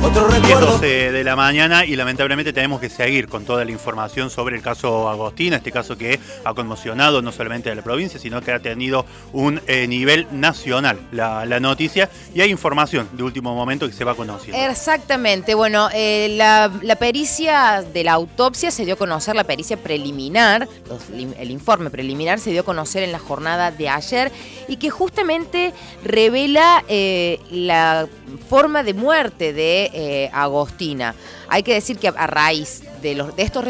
otro recuerdo. 12 de la mañana y lamentablemente tenemos que seguir con toda la información sobre el caso Agostina, este caso que ha conmocionado no solamente a la provincia, sino que ha tenido un nivel nacional la noticia, y hay información de último momento que se va conociendo. Exactamente, bueno, la pericia de la autopsia se dio a conocer, la pericia preliminar, el informe preliminar se dio a conocer en la jornada de ayer, y que justamente revela la forma de muerte de Agostina. Hay que decir que a raíz de estos